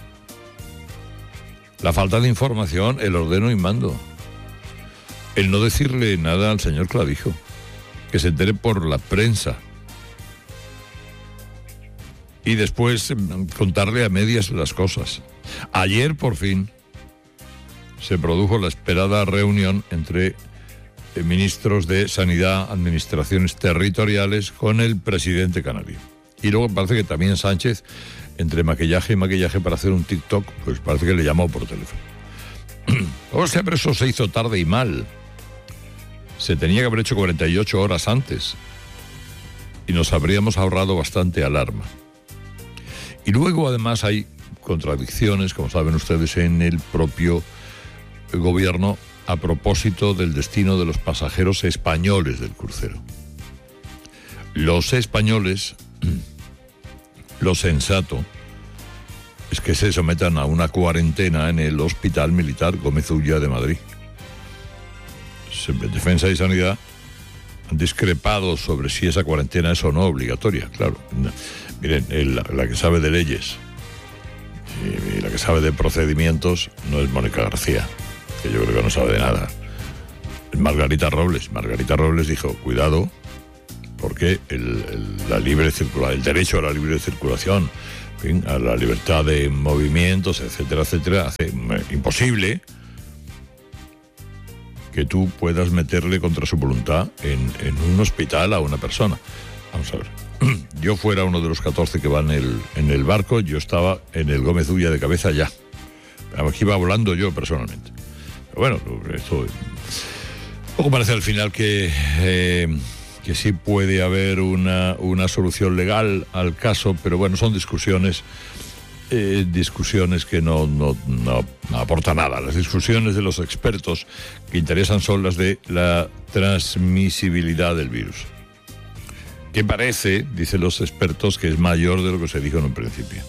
La falta de información, el ordeno y mando. El no decirle nada al señor Clavijo, que se entere por la prensa. Y después contarle a medias las cosas. Ayer, por fin, se produjo la esperada reunión entre ministros de Sanidad, administraciones territoriales, con el presidente canario. Y luego parece que también Sánchez, entre maquillaje y maquillaje para hacer un TikTok, pues parece que le llamó por teléfono. O sea, pero eso se hizo tarde y mal. Se tenía que haber hecho 48 horas antes. Y nos habríamos ahorrado bastante alarma. Y luego, además, hay contradicciones, como saben ustedes, en el propio gobierno a propósito del destino de los pasajeros españoles del crucero. Los españoles, lo sensato es que se sometan a una cuarentena en el Hospital Militar Gómez Ulla de Madrid. Defensa y Sanidad han discrepado sobre si esa cuarentena es o no obligatoria, claro. Miren, la que sabe de leyes y la que sabe de procedimientos no es Mónica García, que yo creo que no sabe de nada. Es Margarita Robles. Margarita Robles dijo, cuidado, porque el derecho a la libre circulación, en fin, a la libertad de movimientos, etcétera, etcétera, hace imposible que tú puedas meterle contra su voluntad en un hospital a una persona. Vamos a ver. Yo fuera uno de los 14 que van en el barco, yo estaba en el Gómez Ulla de cabeza ya. Aquí iba volando yo personalmente. Pero bueno, esto... Poco parece al final que sí puede haber una solución legal al caso, pero bueno, son discusiones que no aportan nada. Las discusiones de los expertos que interesan son las de la transmisibilidad del virus, que parece, dicen los expertos, que es mayor de lo que se dijo en un principio.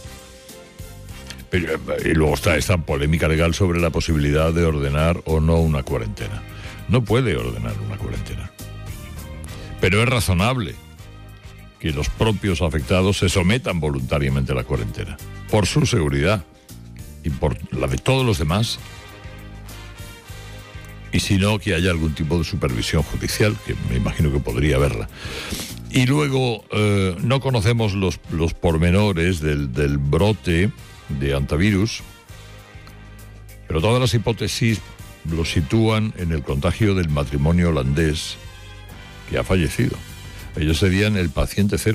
Y luego está esta polémica legal sobre la posibilidad de ordenar o no una cuarentena. No puede ordenar una cuarentena, pero es razonable que los propios afectados se sometan voluntariamente a la cuarentena, por su seguridad y por la de todos los demás, y si no, que haya algún tipo de supervisión judicial, que me imagino que podría haberla. Y luego no conocemos los pormenores del brote de hantavirus, pero todas las hipótesis lo sitúan en el contagio del matrimonio holandés que ha fallecido. Ellos serían el paciente cero,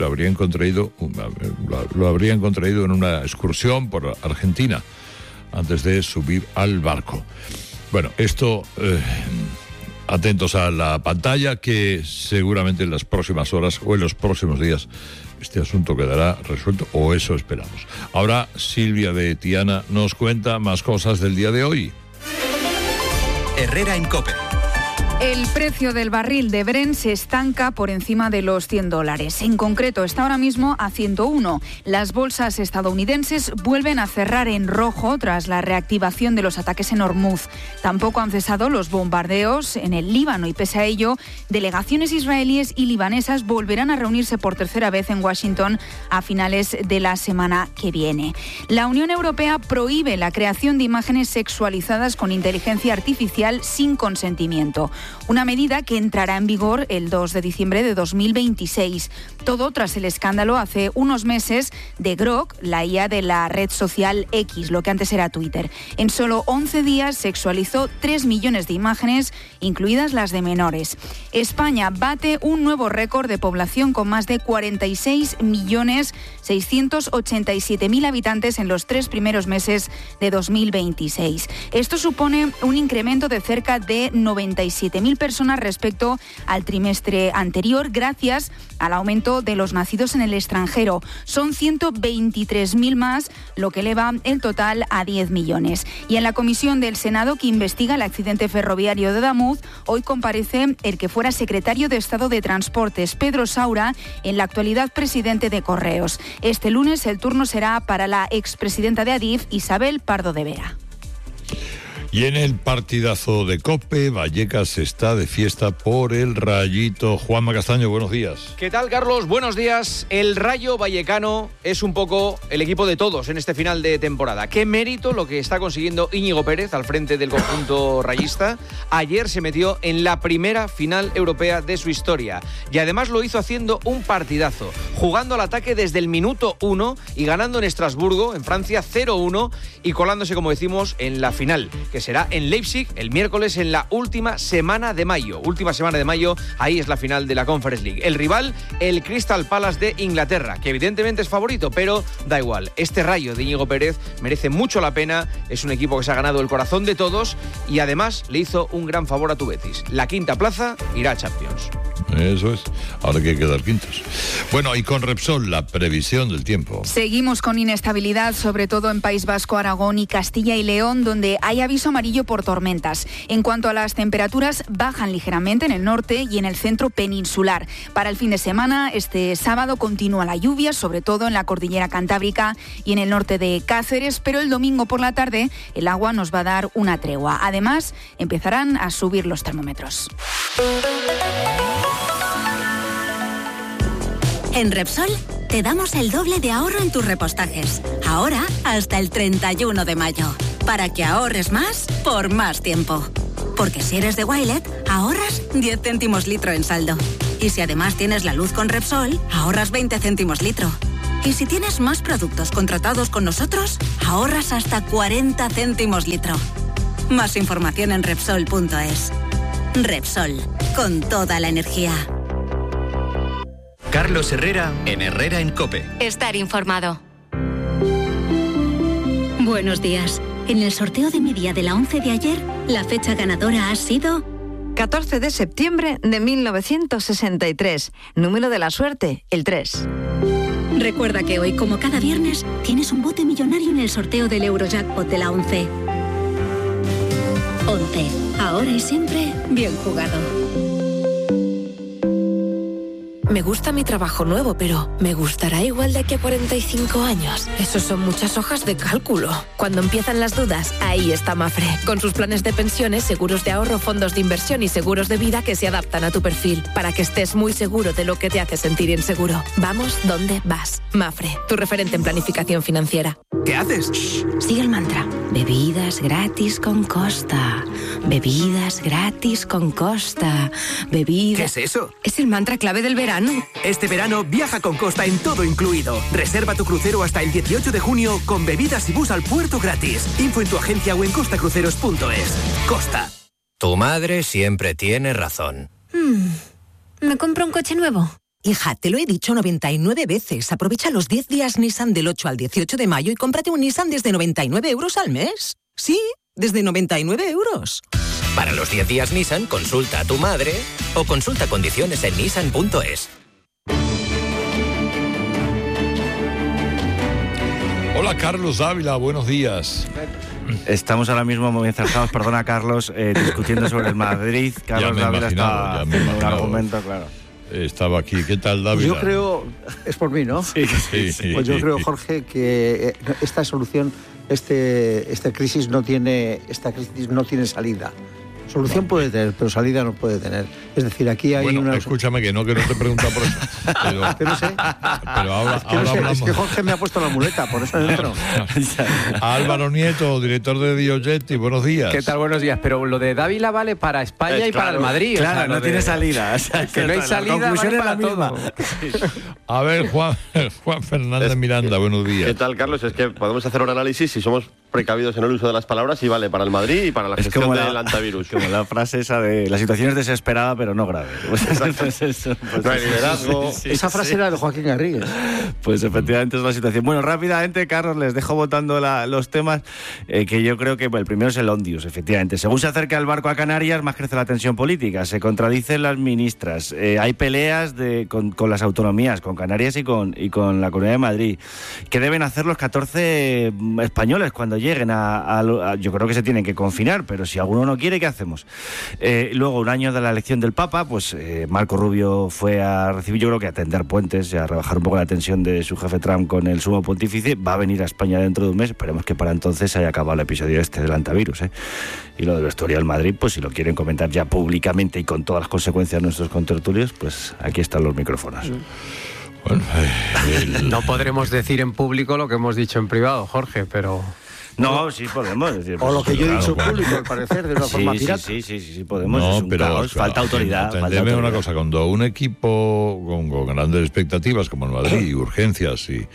lo habrían contraído en una excursión por Argentina antes de subir al barco. Bueno, esto, atentos a la pantalla, que seguramente en las próximas horas o en los próximos días este asunto quedará resuelto, o eso esperamos. Ahora Silvia de Tiana nos cuenta más cosas del día de hoy. Herrera en COPE. El precio del barril de Brent se estanca por encima de los $100. En concreto, está ahora mismo a 101. Las bolsas estadounidenses vuelven a cerrar en rojo tras la reactivación de los ataques en Hormuz. Tampoco han cesado los bombardeos en el Líbano y, pese a ello, delegaciones israelíes y libanesas volverán a reunirse por tercera vez en Washington a finales de la semana que viene. La Unión Europea prohíbe la creación de imágenes sexualizadas con inteligencia artificial sin consentimiento. Una medida que entrará en vigor el 2 de diciembre de 2026. Todo tras el escándalo hace unos meses de Grok, la IA de la red social X, lo que antes era Twitter. En solo 11 días sexualizó 3 millones de imágenes, incluidas las de menores. España bate un nuevo récord de población con más de 46.687.000 habitantes en los 3 primeros meses de 2026. Esto supone un incremento de cerca de 97.000 personas respecto al trimestre anterior, gracias al aumento de los nacidos en el extranjero. Son 123.000 más, lo que eleva el total a 10 millones. Y en la comisión del Senado que investiga el accidente ferroviario de Adamuz, hoy comparece el que fuera secretario de Estado de Transportes, Pedro Saura, en la actualidad presidente de Correos. Este lunes el turno será para la expresidenta de Adif, Isabel Pardo de Vera. Y en el partidazo de COPE, Vallecas está de fiesta por el Rayito. Juanma Castaño, buenos días. ¿Qué tal, Carlos? Buenos días. El Rayo Vallecano es un poco el equipo de todos en este final de temporada. Qué mérito lo que está consiguiendo Íñigo Pérez al frente del conjunto rayista. Ayer se metió en la primera final europea de su historia. Y además lo hizo haciendo un partidazo, jugando al ataque desde el minuto 1 y ganando en Estrasburgo, en Francia, 0-1 y colándose, como decimos, en la final, que será en Leipzig el miércoles en la última semana de mayo. Ahí es la final de la Conference League. El rival, el Crystal Palace de Inglaterra, que evidentemente es favorito, pero da igual. Este Rayo de Íñigo Pérez merece mucho la pena. Es un equipo que se ha ganado el corazón de todos y además le hizo un gran favor a tu Betis. La quinta plaza irá a Champions. Eso es. Ahora hay que quedar quintos. Bueno, y con Repsol, la previsión del tiempo. Seguimos con inestabilidad, sobre todo en País Vasco, Aragón y Castilla y León, donde hay aviso amarillo por tormentas. En cuanto a las temperaturas, bajan ligeramente en el norte y en el centro peninsular. Para el fin de semana, este sábado continúa la lluvia, sobre todo en la cordillera cantábrica y en el norte de Cáceres, pero el domingo por la tarde el agua nos va a dar una tregua. Además, empezarán a subir los termómetros. En Repsol te damos el doble de ahorro en tus repostajes. Ahora hasta el 31 de mayo. Para que ahorres más por más tiempo. Porque si eres de Wilet, ahorras 10 céntimos litro en saldo. Y si además tienes la luz con Repsol, ahorras 20 céntimos litro. Y si tienes más productos contratados con nosotros, ahorras hasta 40 céntimos litro. Más información en Repsol.es. Repsol, con toda la energía. Carlos Herrera en Herrera en COPE. Estar informado. Buenos días. En el sorteo de mi día de la 11 de ayer, la fecha ganadora ha sido 14 de septiembre de 1963. Número de la suerte, el 3. Recuerda que hoy, como cada viernes, tienes un bote millonario en el sorteo del Eurojackpot de la 11. 11. Ahora y siempre, bien jugado. Me gusta mi trabajo nuevo, pero ¿me gustará igual de aquí a 45 años? Esos son muchas hojas de cálculo. Cuando empiezan las dudas, ahí está Mafre. Con sus planes de pensiones, seguros de ahorro, fondos de inversión y seguros de vida que se adaptan a tu perfil, para que estés muy seguro de lo que te hace sentir inseguro. Vamos donde vas. Mafre, tu referente en planificación financiera. ¿Qué haces? Shh, sigue el mantra. Bebidas gratis con Costa. Bebidas gratis con Costa. Bebidas... ¿Qué es eso? Es el mantra clave del verano. Este verano viaja con Costa en todo incluido. Reserva tu crucero hasta el 18 de junio con bebidas y bus al puerto gratis. Info en tu agencia o en costacruceros.es. Costa. Tu madre siempre tiene razón. ¿Me compro un coche nuevo? Hija, te lo he dicho 99 veces. Aprovecha los 10 días Nissan del 8 al 18 de mayo y cómprate un Nissan desde 99 euros al mes. Sí, desde 99 euros. Para los 10 días Nissan, consulta a tu madre o consulta condiciones en nissan.es. Hola, Carlos Dávila, buenos días. Estamos ahora mismo muy encerrados, perdona Carlos, discutiendo sobre el Madrid. Carlos Dávila está en un argumento, claro. Estaba aquí. ¿Qué tal, Dávila? Yo creo, es por mí, ¿no? Sí. Pues yo creo, Jorge, que esta solución, esta crisis no tiene salida. Solución puede tener, pero salida no puede tener. Es decir, aquí hay una... Escúchame, que no te he preguntado por eso. Pero sé. Pero ahora hablamos... Es que Jorge me ha puesto la muleta, por eso entro. Álvaro Nieto, director de Diogetti, buenos días. ¿Qué tal? Buenos días. Pero lo de Dávila vale para España y para el Madrid. Claro, o sea, no tiene salida. O sea, que no hay salida, la conclusión vale es la para misma. todo. A ver, Juan Fernández Miranda, buenos días. ¿Qué tal, Carlos? Es que podemos hacer un análisis si somos precavidos en el uso de las palabras y vale para el Madrid y para la gestión del antivirus. Como la frase esa de la situación es desesperada pero no grave. No hay liderazgo. Esa frase era de Joaquín Garrigues. Pues efectivamente es la situación. Bueno, rápidamente, Carlos, les dejo votando los temas que yo creo que el primero es el Ondius, efectivamente. Según se acerca el barco a Canarias, más crece la tensión política, se contradicen las ministras, hay peleas con las autonomías, con Canarias y con la Comunidad de Madrid. ¿Qué deben hacer los 14 españoles cuando lleguen yo creo que se tienen que confinar, pero si alguno no quiere, ¿qué hacemos? Luego, un año de la elección del Papa, pues Marco Rubio fue a recibir, yo creo que a tender puentes y a rebajar un poco la tensión de su jefe Trump con el sumo pontífice. Va a venir a España dentro de un mes, esperemos que para entonces haya acabado el episodio del antivirus. Y lo del vestuario del Madrid, pues si lo quieren comentar ya públicamente y con todas las consecuencias de nuestros contertulios, pues aquí están los micrófonos. Bueno, no podremos decir en público lo que hemos dicho en privado, Jorge, pero... No, sí podemos decir. O lo que yo he dicho en público, al parecer, de una forma pirata. Sí, podemos. No, es un pero caos, falta autoridad. Entendeme una cosa, cuando un equipo con grandes expectativas como el Madrid y urgencias y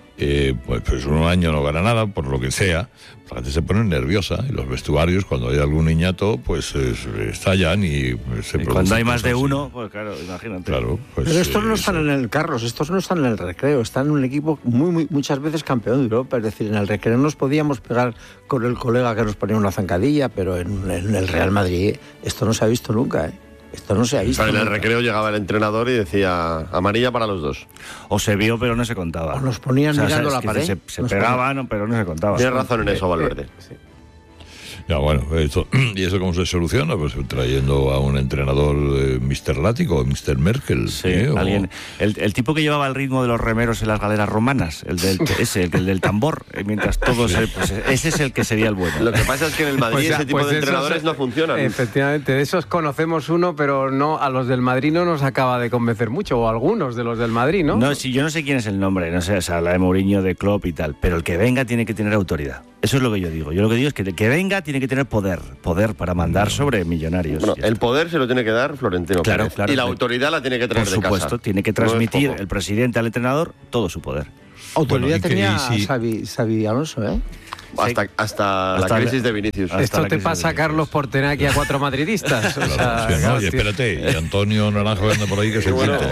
pues un año no gana nada, por lo que sea, la gente se pone nerviosa y los vestuarios, cuando hay algún niñato, pues estallan y se cuando hay más de uno, pues claro, imagínate. Claro, pues, pero estos no están en el Carlos, estos no están en el recreo, están en un equipo muchas veces campeón de Europa. Es decir, en el recreo nos podíamos pegar con el colega que nos ponía una zancadilla, pero en el Real Madrid esto no se ha visto nunca, Esto no se ha visto. Pero en el recreo llegaba el entrenador y decía amarilla para los dos. O se vio, pero no se contaba. O nos ponían mirando la pared. Se pegaban, pero no se contaba. Tienes razón en eso, Valverde. Sí. Ya, bueno, ¿y eso cómo se soluciona? Pues trayendo a un entrenador Mr. Látigo, Mr. Merkel. Sí, alguien. El tipo que llevaba el ritmo de los remeros en las galeras romanas, el del tambor, mientras todos... Pues ese es el que sería el bueno. Lo que pasa es que en el Madrid ese tipo de entrenadores no funcionan. Efectivamente, de esos conocemos uno, pero no a los del Madrid no nos acaba de convencer mucho, o algunos de los del Madrid, ¿no? No, sí, yo no sé quién es el nombre, no sé, se habla de Mourinho, de Klopp y tal, pero el que venga tiene que tener autoridad. Eso es lo que yo digo. Yo lo que digo es que el que venga tiene que tener poder para mandar sobre millonarios. Bueno, el poder se lo tiene que dar Florentino Pérez. Claro, y la autoridad la tiene que traer de casa. Por supuesto, tiene que transmitir el presidente al entrenador todo su poder. Autoridad tenía Xabi Alonso, Hasta la crisis de Vinicius. Esto te pasa, Carlos, por tener aquí a 4 madridistas. Y espérate, y Antonio Naranjo que anda por ahí que se siente.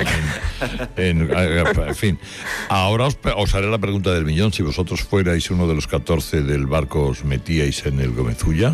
En fin, ahora os haré la pregunta del millón. Si vosotros fuerais uno de los 14 del barco, ¿os metíais en el Gómez-Ulla?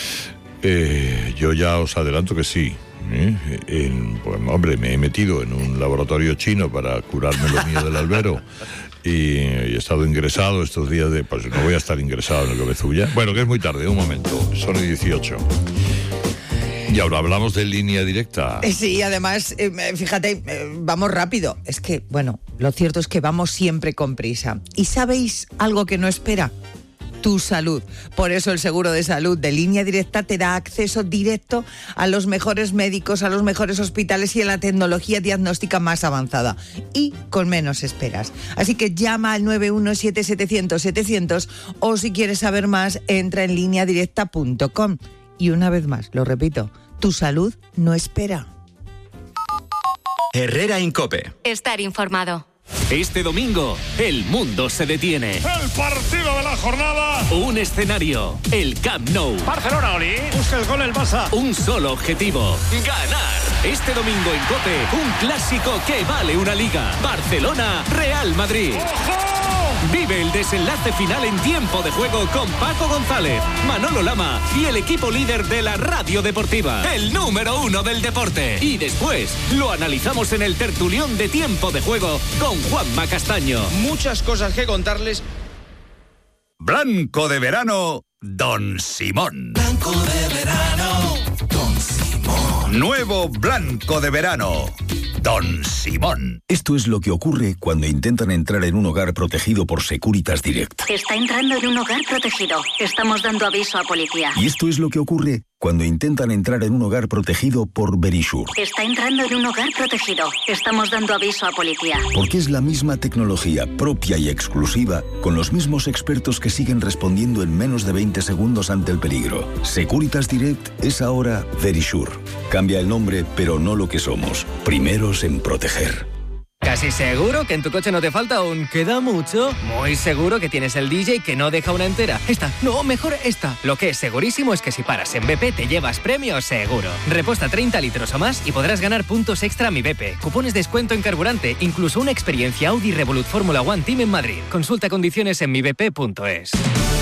Yo ya os adelanto que sí. Pues, hombre, me he metido en un laboratorio chino para curarme lo mío del albero. Y he estado ingresado estos días pues no voy a estar ingresado en el Gómez-Ulla. Bueno, que es muy tarde, un momento, son 18. Y ahora hablamos de línea directa. Sí, además, fíjate, vamos rápido. Es que, bueno, lo cierto es que vamos siempre con prisa. ¿Y sabéis algo que no espera? tu salud. Por eso el seguro de salud de Línea Directa te da acceso directo a los mejores médicos, a los mejores hospitales y a la tecnología diagnóstica más avanzada. Y con menos esperas. Así que llama al 917-700-700 o si quieres saber más, entra en lineadirecta.com. Y una vez más, lo repito, tu salud no espera. Herrera Incope. Estar informado. Este domingo, el mundo se detiene. El partido de la jornada. Un escenario, el Camp Nou. Barcelona, Oli. Busca el gol el Barça. Un solo objetivo, ganar. Este domingo en COPE, un clásico que vale una liga. Barcelona-Real Madrid. ¡Ojo! Vive el desenlace final en tiempo de juego con Paco González, Manolo Lama y el equipo líder de la radio deportiva, el número 1 del deporte. Y después lo analizamos en el tertulión de tiempo de juego con Juanma Castaño. Muchas cosas que contarles. Blanco de verano, Don Simón. Blanco de verano, Don Simón. Nuevo blanco de verano, Don Simón. Esto es lo que ocurre cuando intentan entrar en un hogar protegido por Securitas Direct. Está entrando en un hogar protegido. Estamos dando aviso a policía. Y esto es lo que ocurre cuando intentan entrar en un hogar protegido por Verisure. Está entrando en un hogar protegido. Estamos dando aviso a policía. Porque es la misma tecnología propia y exclusiva, con los mismos expertos que siguen respondiendo en menos de 20 segundos ante el peligro. Securitas Direct es ahora Verisure. Cambia el nombre, pero no lo que somos. Primeros en proteger. ¿Casi seguro que en tu coche no te falta un queda mucho? Muy seguro que tienes el DJ que no deja una entera. Esta, no, mejor esta. Lo que es segurísimo es que si paras en BP te llevas premio seguro. Repuesta 30 litros o más y podrás ganar puntos extra a Mi BP, cupones de descuento en carburante, incluso una experiencia Audi Revolut Fórmula One Team en Madrid. Consulta condiciones en mibp.es.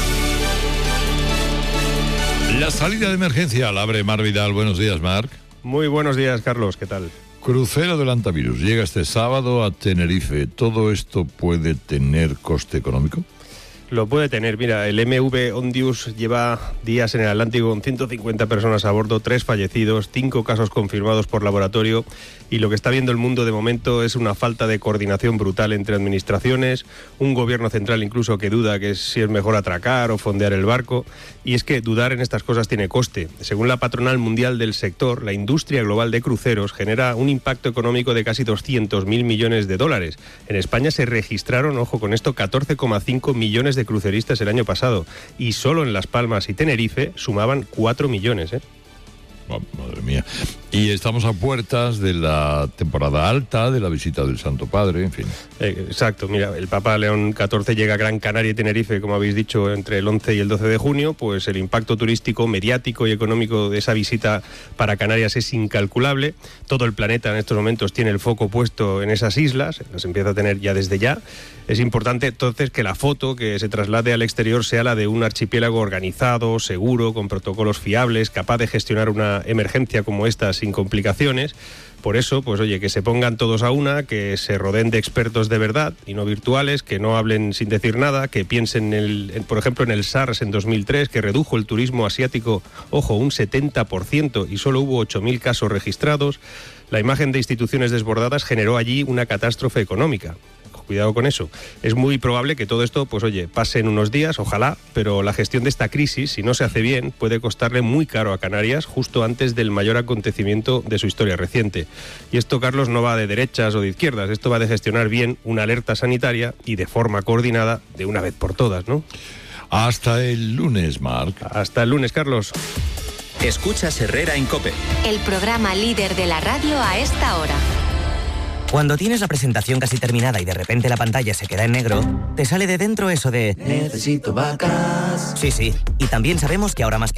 La salida de emergencia la abre Mar Vidal. Buenos días, Marc. Muy buenos días, Carlos. ¿Qué tal? Crucero del Antivirus llega este sábado a Tenerife. ¿Todo esto puede tener coste económico? Lo puede tener. Mira, el MV Ondius lleva días en el Atlántico con 150 personas a bordo, 3 fallecidos, 5 casos confirmados por laboratorio, y lo que está viendo el mundo de momento es una falta de coordinación brutal entre administraciones, un gobierno central incluso que duda que si es mejor atracar o fondear el barco, y es que dudar en estas cosas tiene coste. Según la patronal mundial del sector, la industria global de cruceros genera un impacto económico de casi 200.000 millones de dólares. En España se registraron, ojo con esto, 14,5 millones de cruceristas el año pasado, y solo en Las Palmas y Tenerife sumaban 4 millones, ¿eh? Oh, madre mía. Y estamos a puertas de la temporada alta, de la visita del Santo Padre, en fin. Exacto, mira, el Papa León XIV llega a Gran Canaria y Tenerife, como habéis dicho, entre el 11 y el 12 de junio, pues el impacto turístico, mediático y económico de esa visita para Canarias es incalculable. Todo el planeta en estos momentos tiene el foco puesto en esas islas, las empieza a tener ya desde ya. Es importante entonces que la foto que se traslade al exterior sea la de un archipiélago organizado, seguro, con protocolos fiables, capaz de gestionar una emergencia como esta sin complicaciones. Por eso, pues oye, que se pongan todos a una, que se rodeen de expertos de verdad y no virtuales, que no hablen sin decir nada, que piensen por ejemplo en el SARS en 2003, que redujo el turismo asiático, ojo, un 70% y solo hubo 8.000 casos registrados. La imagen de instituciones desbordadas generó allí una catástrofe económica. Cuidado con eso. Es muy probable que todo esto, pues oye, pase en unos días, ojalá, pero la gestión de esta crisis, si no se hace bien, puede costarle muy caro a Canarias justo antes del mayor acontecimiento de su historia reciente. Y esto, Carlos, no va de derechas o de izquierdas, esto va de gestionar bien una alerta sanitaria y de forma coordinada de una vez por todas, ¿no? Hasta el lunes, Marc. Hasta el lunes, Carlos. Escuchas Herrera en COPE. El programa líder de la radio a esta hora. Cuando tienes la presentación casi terminada y de repente la pantalla se queda en negro, te sale de dentro eso de... necesito vacas. Sí, y también sabemos que ahora más que